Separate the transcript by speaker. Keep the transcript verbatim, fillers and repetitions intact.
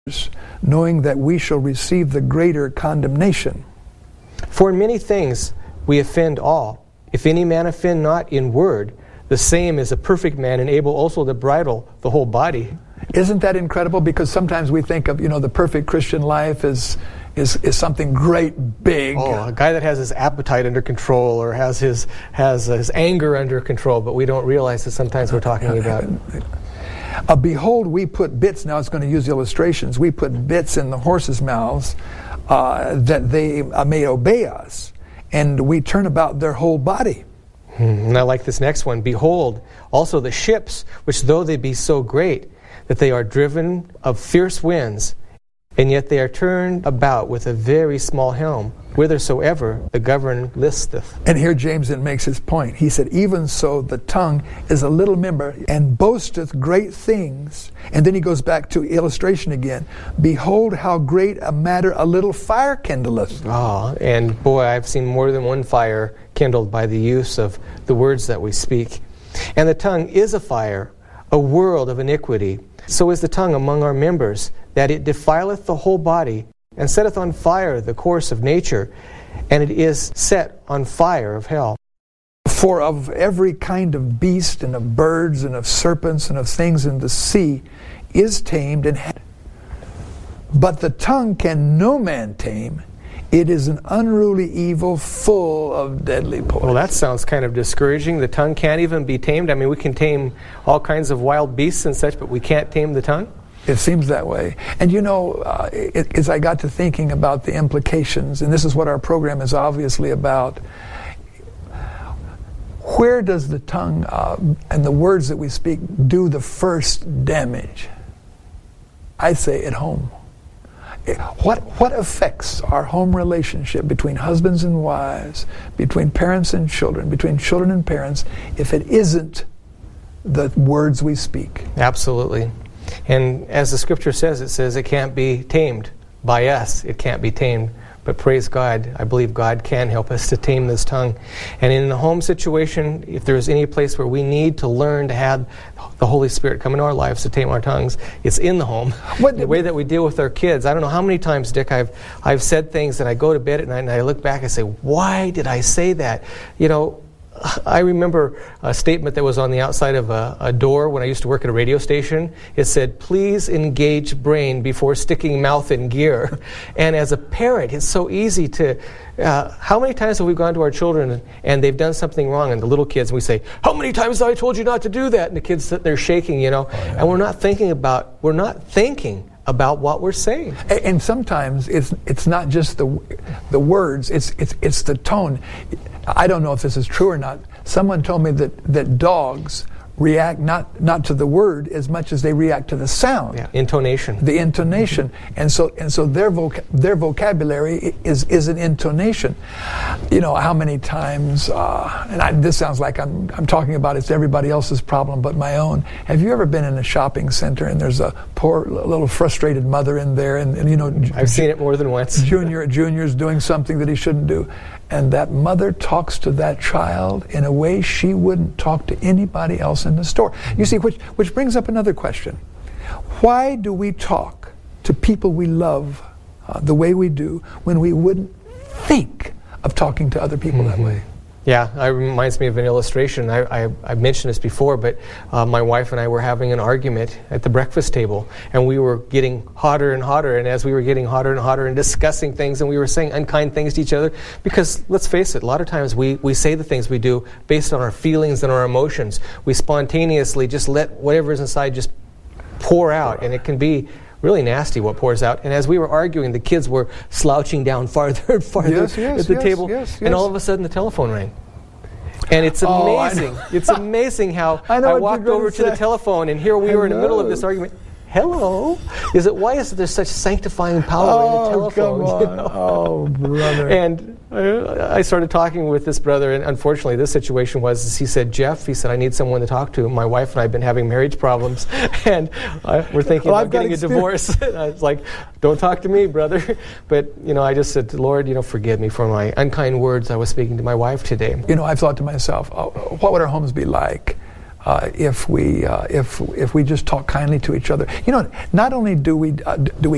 Speaker 1: knowing that we shall receive the greater condemnation.
Speaker 2: For in many things we offend all. If any man offend not in word, the same is a perfect man, and able also to bridle the whole body.
Speaker 1: Isn't that incredible? Because sometimes we think of, you know, the perfect Christian life is is is something great, big.
Speaker 2: Oh, a guy that has his appetite under control, or has his has his anger under control, but we don't realize that sometimes we're talking about.
Speaker 1: Uh, behold, we put bits. Now it's going to use illustrations. We put bits in the horses' mouths uh, that they uh, may obey us, and we turn about their whole body.
Speaker 2: Hmm. And I like this next one. Behold, also the ships, which though they be so great, that they are driven of fierce winds, and yet they are turned about with a very small helm, whithersoever the governor listeth.
Speaker 1: And here James then makes his point. He said, even so the tongue is a little member, and boasteth great things. And then he goes back to illustration again. Behold how great a matter a little fire kindleth.
Speaker 2: Oh, and boy, I've seen more than one fire kindled by the use of the words that we speak. And the tongue is a fire, a world of iniquity. So is the tongue among our members, that it defileth the whole body, and setteth on fire the course of nature, and it is set on fire of hell.
Speaker 1: For of every kind of beast, and of birds, and of serpents, and of things in the sea, is tamed and had. But the tongue can no man tame. It is an unruly evil full of deadly poison.
Speaker 2: Well, that sounds kind of discouraging. The tongue can't even be tamed. I mean, we can tame all kinds of wild beasts and such, but we can't tame the tongue?
Speaker 1: It seems that way. And you know, uh, it, as I got to thinking about the implications, and this is what our program is obviously about, where does the tongue uh, and the words that we speak do the first damage? I say at home. What what affects our home relationship between husbands and wives, between parents and children, between children and parents, if it isn't the words we speak?
Speaker 2: Absolutely. And as the scripture says, it says it can't be tamed by us. It can't be tamed. But praise God, I believe God can help us to tame this tongue. And in the home situation, if there's any place where we need to learn to have the Holy Spirit come into our lives to tame our tongues, it's in the home. What, the way that we deal with our kids. I don't know how many times, Dick, I've I've said things and I go to bed at night and I look back and say, why did I say that? You know, I remember a statement that was on the outside of a, a door when I used to work at a radio station. It said, please engage brain before sticking mouth in gear. And as a parent, it's so easy to... Uh, how many times have we gone to our children and they've done something wrong, and the little kids, and we say, how many times have I told you not to do that? And the kids sit there shaking, you know. Oh, yeah. And we're not thinking about, we're not thinking about what we're saying.
Speaker 1: And sometimes it's it's not just the the words, it's it's it's the tone. I don't know if this is true or not. Someone told me that, that dogs react not, not to the word as much as they react to the sound.
Speaker 2: Yeah, intonation.
Speaker 1: The intonation. Mm-hmm. And so and so their voc- their vocabulary is is an intonation. You know, how many times, uh, and I, this sounds like I'm I'm talking about it's everybody else's problem but my own. Have you ever been in a shopping center and there's a poor little frustrated mother in there, and, and you know...
Speaker 2: I've seen it more than once.
Speaker 1: Junior, Junior's doing something that he shouldn't do. And that mother talks to that child in a way she wouldn't talk to anybody else in the store. You see, which which brings up another question. Why do we talk to people we love uh, the way we do when we wouldn't think of talking to other people mm-hmm. that way?
Speaker 2: Yeah, it reminds me of an illustration. I, I, I mentioned this before, but uh, my wife and I were having an argument at the breakfast table, and we were getting hotter and hotter, and as we were getting hotter and hotter and discussing things, and we were saying unkind things to each other, because let's face it, a lot of times we, we say the things we do based on our feelings and our emotions. We spontaneously just let whatever is inside just pour out, and it can be really nasty what pours out. And as we were arguing, the kids were slouching down farther and farther
Speaker 1: yes, yes,
Speaker 2: at the
Speaker 1: yes,
Speaker 2: table,
Speaker 1: yes, yes.
Speaker 2: and all of a sudden the telephone rang. And it's amazing. Oh, it's amazing how I, I walked over to the telephone, and here we
Speaker 1: Hello.
Speaker 2: were in the middle of this argument. Hello? Is it why is there such sanctifying power
Speaker 1: oh,
Speaker 2: in the telephone?
Speaker 1: Come on.
Speaker 2: You know?
Speaker 1: Oh, brother.
Speaker 2: And I, I started talking with this brother, and unfortunately this situation was, is he said, Jeff, he said, I need someone to talk to. My wife and I have been having marriage problems, and I, we're thinking well, about getting a divorce. And I was like, don't talk to me, brother. But, you know, I just said, Lord, you know, forgive me for my unkind words I was speaking to my wife today.
Speaker 1: You know, I've thought to myself, oh, what would our homes be like Uh, if we uh, if if we just talk kindly to each other? You know, not only do we uh, do we